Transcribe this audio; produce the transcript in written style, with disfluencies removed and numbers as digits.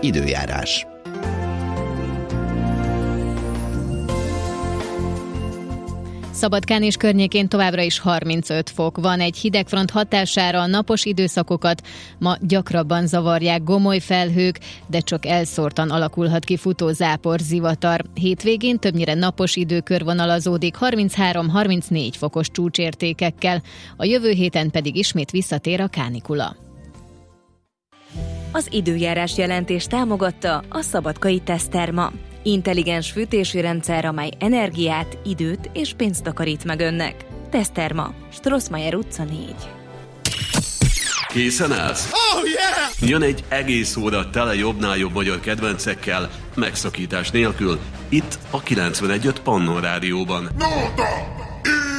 Időjárás. Szabadkán és környékén továbbra is 35 fok van. Egy hidegfront hatására a napos időszakokat ma gyakrabban zavarják gomoly felhők, de csak elszórtan alakulhat ki futó zápor, zivatar. Hétvégén többnyire napos idő körvonalazódik 33-34 fokos csúcsértékekkel. A jövő héten pedig ismét visszatér a kánikula. Az időjárás jelentés támogatta a Szabadkai Teszterma. Intelligens fűtési rendszer, amely energiát, időt és pénzt takarít meg önnek. Teszterma, Strossmayer utca 4. Készen állsz? Oh yeah! Jön egy egész óra tele jobbnál jobb magyar kedvencekkel, megszakítás nélkül, itt a 91.5 Pannon Rádióban. Nóta!